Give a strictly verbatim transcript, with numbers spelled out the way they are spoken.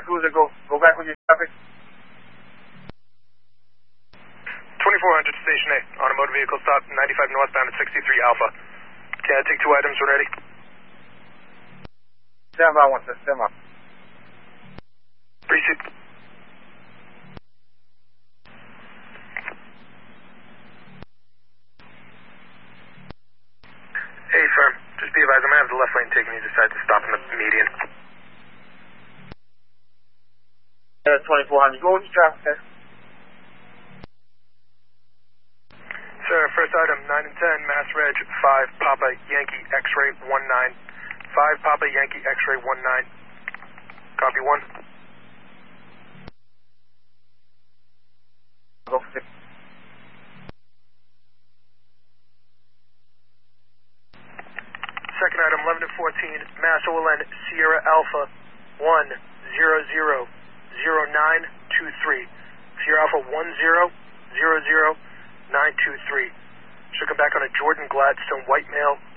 cruiser, go go back with your traffic. twenty-four hundred Station A, on a motor vehicle stop, ninety-five northbound at sixty-three Alpha. Can I take two items when ready? Stand by one, sir. Stand by. Proceed. Hey, firm. Just be advised, I'm going to have the left lane taken. You decide to stop in the median. Yeah, twenty-four hundred. Go with your traffic, sir. Sir, first item, nine and ten, Mass Reg, five Papa Yankee X-ray one nine. five Papa Yankee X-ray one nine. Copy one. Go for six. Second item, eleven and fourteen, Mass O L N Sierra Alpha one zero zero zero nine two three. Sierra Alpha one zero zero zero nine two three. Should come back on a Jordan Gladstone white male.